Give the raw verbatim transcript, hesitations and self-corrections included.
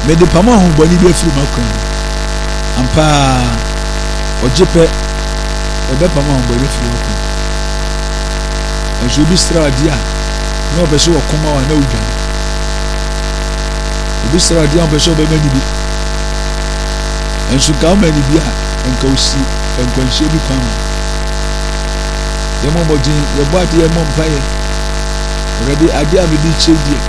me de pama ho boni bi afiri makwan ampa ojepe ebe pama ho boni afiri makwan enso bi stra dia no obeso okoma wa na udwa obi stra dia obeso be mani bi enso ka o mani bi a enka osi enkwanhye bi kwan ye mo bodin ye bo ade ye mo mpaye ready ade a me di chedi